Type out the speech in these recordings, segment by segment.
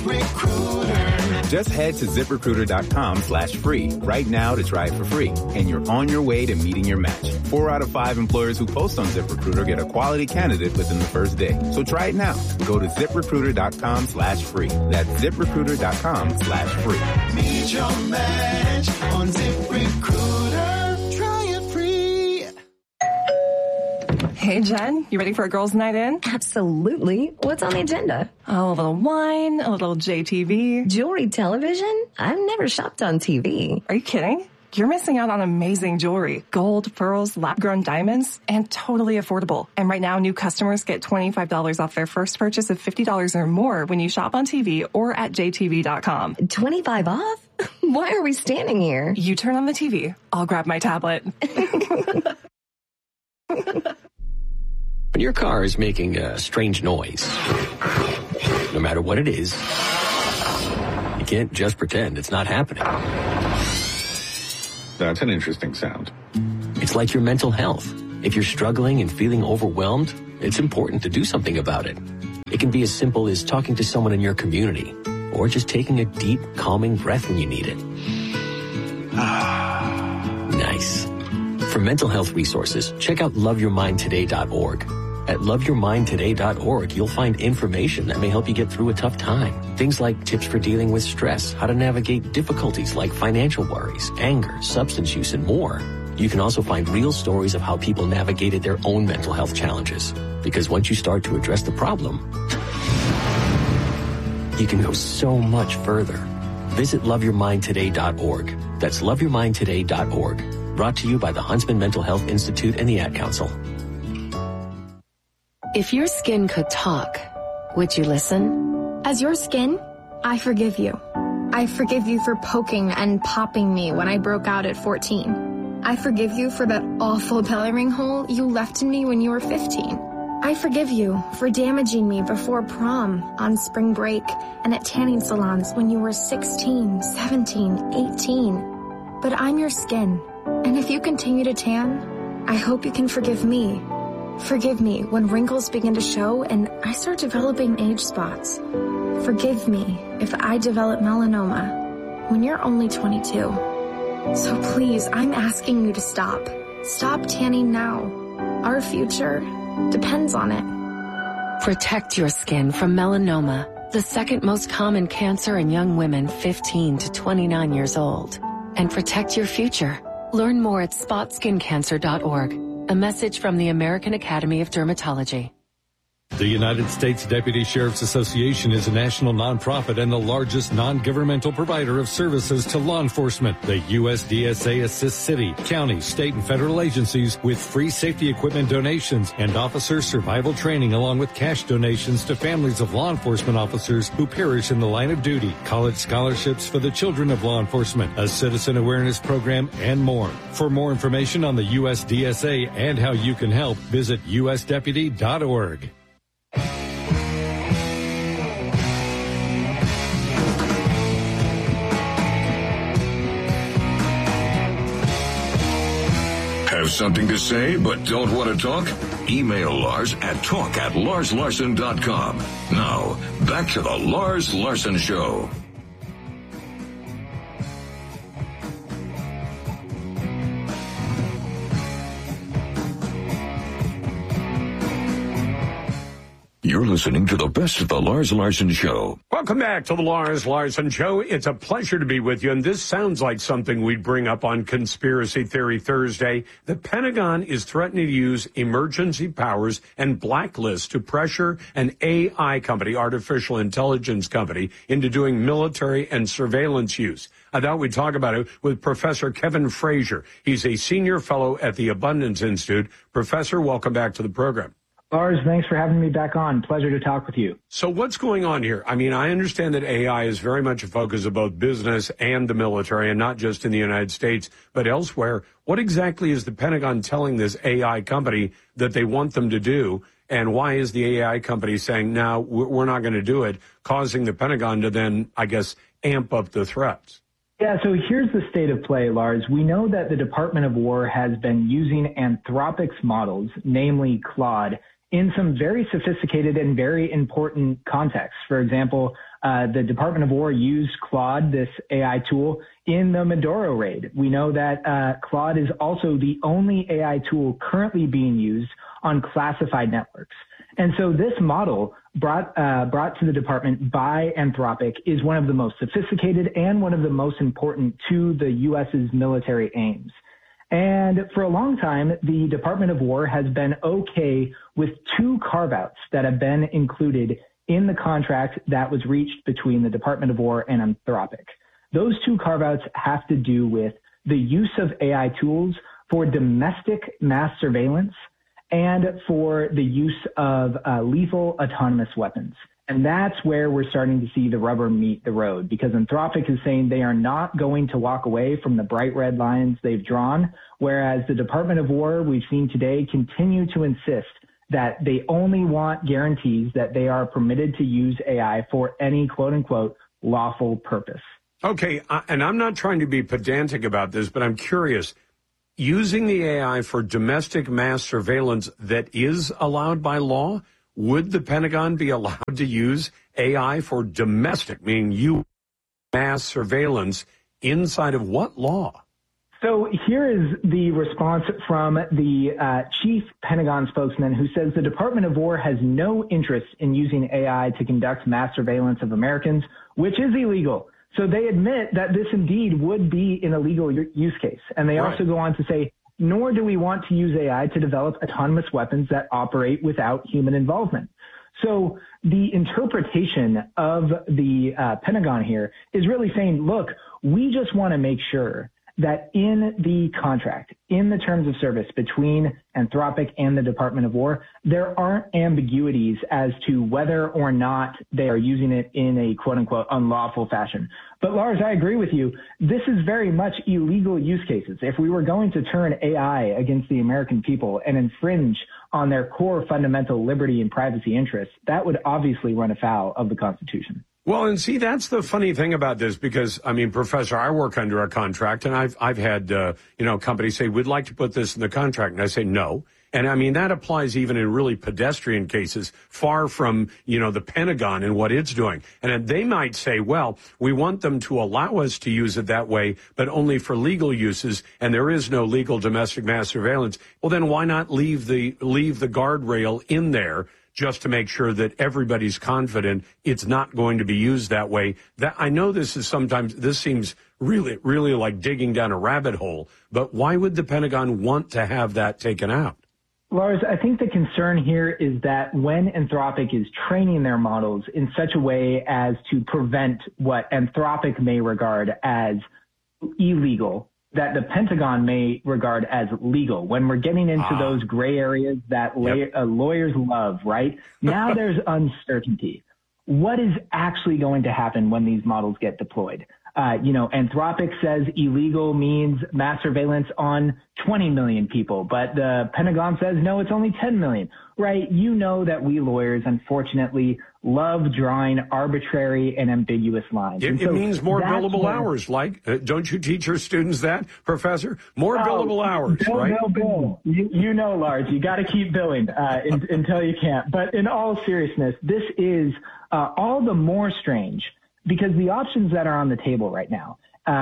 ZipRecruiter. Just head to ZipRecruiter.com/free right now to try it for free, and you're on your way to meeting your match. 4 out of 5 employers who post on ZipRecruiter get a quality candidate within the first day. So try it now. Go to ZipRecruiter.com/free. That's ZipRecruiter.com/free. Meet your match on ZipRecruiter. Try it free. Hey, Jen, you ready for a girls' night in? Absolutely. What's on the agenda? Oh, a little wine, a little JTV. Jewelry television? I've never shopped on TV. Are you kidding? You're missing out on amazing jewelry. Gold, pearls, lab-grown diamonds, and totally affordable. And right now, new customers get $25 off their first purchase of $50 or more when you shop on TV or at jtv.com. 25 off? Why are we standing here? You turn on the TV. I'll grab my tablet. When your car is making a strange noise, no matter what it is, you can't just pretend it's not happening. That's an interesting sound. It's like your mental health. If you're struggling and feeling overwhelmed, it's important to do something about it. It can be as simple as talking to someone in your community, or just taking a deep, calming breath when you need it. Nice. For mental health resources, check out loveyourmindtoday.org. At loveyourmindtoday.org, you'll find information that may help you get through a tough time. Things like tips for dealing with stress, how to navigate difficulties like financial worries, anger, substance use, and more. You can also find real stories of how people navigated their own mental health challenges. Because once you start to address the problem, you can go so much further. Visit loveyourmindtoday.org. That's loveyourmindtoday.org. Brought to you by the Huntsman Mental Health Institute and the Ad Council. If your skin could talk, would you listen? As your skin, I forgive you. I forgive you for poking and popping me when I broke out at 14. I forgive you for that awful belly ring hole you left in me when you were 15. I forgive you for damaging me before prom, on spring break, and at tanning salons when you were 16, 17, 18. But I'm your skin, and if you continue to tan, I hope you can forgive me. Forgive me when wrinkles begin to show and I start developing age spots. Forgive me if I develop melanoma when you're only 22. So please, I'm asking you to stop. Stop tanning now. Our future depends on it. Protect your skin from melanoma, the second most common cancer in young women 15 to 29 years old. And protect your future. Learn more at spotskincancer.org. A message from the American Academy of Dermatology. The United States Deputy Sheriff's Association is a national nonprofit and the largest non-governmental provider of services to law enforcement. The USDSA assists city, county, state, and federal agencies with free safety equipment donations and officer survival training, along with cash donations to families of law enforcement officers who perish in the line of duty, college scholarships for the children of law enforcement, a citizen awareness program, and more. For more information on the USDSA and how you can help, visit usdeputy.org. Have something to say but don't want to talk? Email Lars at talk@larslarson.com. Now, back to the Lars Larson Show. You're listening to the best of the Lars Larson Show. Welcome back to the Lars Larson Show. It's a pleasure to be with you, and this sounds like something we'd bring up on Conspiracy Theory Thursday. The Pentagon is threatening to use emergency powers and blacklists to pressure an AI company, artificial intelligence company, into doing military and surveillance use. I thought we'd talk about it with Professor Kevin Frazier. He's a senior fellow at the Abundance Institute. Professor, welcome back to the program. Lars, thanks for having me back on. Pleasure to talk with you. So what's going on here? I mean, I understand that AI is very much a focus of both business and the military, and not just in the United States, but elsewhere. What exactly is the Pentagon telling this AI company that they want them to do? And why is the AI company saying, no, we're not going to do it, causing the Pentagon to then, I guess, amp up the threats? Yeah, so here's the state of play, Lars. We know that the Department of War has been using Anthropic's models, namely Claude, in some very sophisticated and very important contexts. For example, The Department of War used Claude, this AI tool, in the Maduro raid. We know that Claude is also the only AI tool currently being used on classified networks. And so this model brought to the department by Anthropic is one of the most sophisticated and one of the most important to the U.S.'s military aims. And for a long time, the Department of War has been okay with two carve-outs that have been included in the contract that was reached between the Department of War and Anthropic. Those two carve-outs have to do with the use of AI tools for domestic mass surveillance and for the use of lethal autonomous weapons. And that's where we're starting to see the rubber meet the road, because Anthropic is saying they are not going to walk away from the bright red lines they've drawn, whereas the Department of War, we've seen today, continue to insist that they only want guarantees that they are permitted to use AI for any quote-unquote lawful purpose. Okay, and I'm not trying to be pedantic about this, but I'm curious. Using the AI for domestic mass surveillance that is allowed by law, would the Pentagon be allowed to use AI for domestic, meaning mass surveillance, inside of what law? So here is the response from the chief Pentagon spokesman, who says the Department of War has no interest in using AI to conduct mass surveillance of Americans, which is illegal. So they admit that this indeed would be an illegal use case. And they also go on to say, nor do we want to use AI to develop autonomous weapons that operate without human involvement. So the interpretation of the Pentagon here is really saying, look, we just want to make sure that in the contract, in the terms of service between Anthropic and the Department of War, there aren't ambiguities as to whether or not they are using it in a quote-unquote unlawful fashion. But Lars, I agree with you. This is very much illegal use cases. If we were going to turn AI against the American people and infringe on their core fundamental liberty and privacy interests, that would obviously run afoul of the Constitution. Well, and see, that's the funny thing about this, because, I mean, Professor, I work under a contract, and I've had, companies say, we'd like to put this in the contract. And I say, no. And I mean, that applies even in really pedestrian cases, far from, the Pentagon and what it's doing. And they might say, well, we want them to allow us to use it that way, but only for legal uses, and there is no legal domestic mass surveillance. Well, then why not leave the guardrail in there, just to make sure that everybody's confident it's not going to be used that way? That I know this seems really, really like digging down a rabbit hole, but why would the Pentagon want to have that taken out? Lars, I think the concern here is that when Anthropic is training their models in such a way as to prevent what Anthropic may regard as illegal, that the Pentagon may regard as legal, when we're getting into those gray areas that lawyers love, right? Now there's uncertainty. What is actually going to happen when these models get deployed? Anthropic says illegal means mass surveillance on 20 million people, but the Pentagon says, no, it's only 10 million, right? You know that we lawyers, unfortunately, love drawing arbitrary and ambiguous lines. It means more billable hours. Don't you teach your students that, Professor? More billable hours, right? No, Bill. You know, Lars, you got to keep billing until you can't. But in all seriousness, this is all the more strange because the options that are on the table right now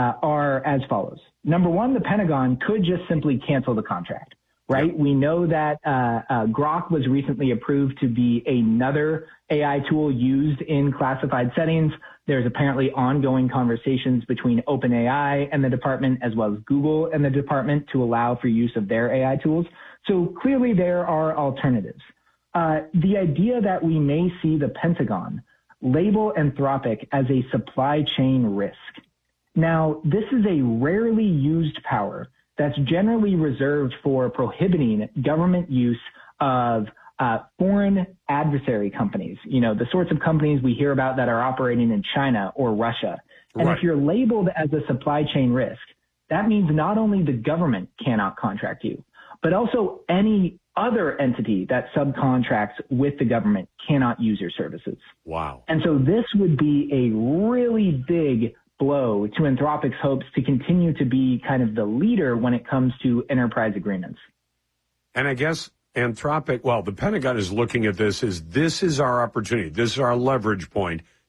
are as follows. Number one, the Pentagon could just simply cancel the contract, right? Yep. We know that Grok was recently approved to be another AI tool used in classified settings. There's apparently ongoing conversations between OpenAI and the department, as well as Google and the department, to allow for use of their AI tools. So clearly there are alternatives. The idea that we may see the Pentagon label Anthropic as a supply chain risk. Now, this is a rarely used power that's generally reserved for prohibiting government use of foreign adversary companies, the sorts of companies we hear about that are operating in China or Russia. And if you're labeled as a supply chain risk, that means not only the government cannot contract you, but also any other entity that subcontracts with the government cannot use your services. Wow. And so this would be a really big blow to Anthropic's hopes to continue to be kind of the leader when it comes to enterprise agreements. And I guess Anthropic, the Pentagon is looking at this as this is our opportunity. This is our leverage point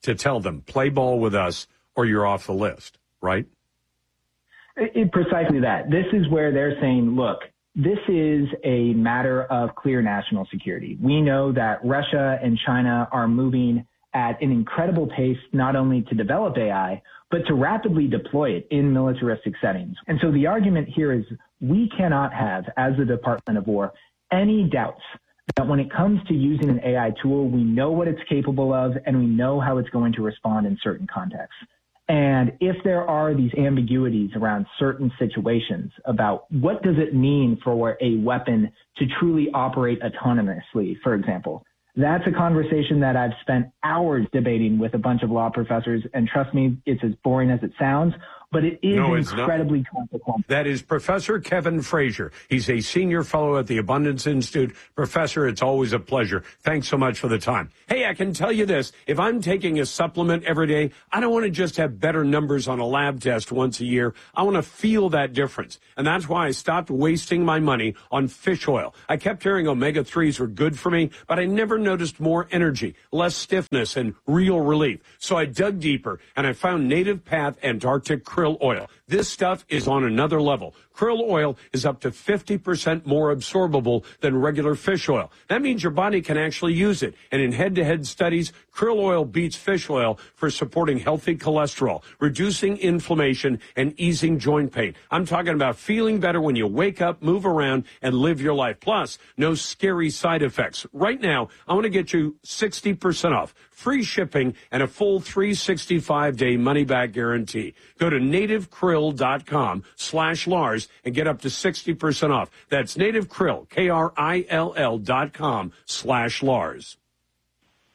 to tell them, play ball with us or you're off the list, right? Precisely that. This is where they're saying, look, this is a matter of clear national security. We know that Russia and China are moving at an incredible pace, not only to develop AI, but to rapidly deploy it in militaristic settings. And so the argument here is we cannot have, as the Department of War, any doubts that when it comes to using an AI tool, we know what it's capable of and we know how it's going to respond in certain contexts. And if there are these ambiguities around certain situations about what does it mean for a weapon to truly operate autonomously, for example, that's a conversation that I've spent hours debating with a bunch of law professors. And trust me, it's as boring as it sounds, but it is incredibly consequential. That is Professor Kevin Frazier. He's a senior fellow at the Abundance Institute. Professor, it's always a pleasure. Thanks so much for the time. Hey, I can tell you this. If I'm taking a supplement every day, I don't want to just have better numbers on a lab test once a year. I want to feel that difference. And that's why I stopped wasting my money on fish oil. I kept hearing omega-3s were good for me, but I never noticed more energy, less stiffness, and real relief. So I dug deeper, and I found Native Path Antarctic Krill oil. This stuff is on another level. Krill oil is up to 50% more absorbable than regular fish oil. That means your body can actually use it. And in head-to-head studies, krill oil beats fish oil for supporting healthy cholesterol, reducing inflammation, and easing joint pain. I'm talking about feeling better when you wake up, move around, and live your life. Plus, no scary side effects. Right now, I want to get you 60% off, free shipping, and a full 365-day money-back guarantee. Go to nativekrill.com/Lars and get up to 60% off. That's nativekrill, KRILL.com/Lars.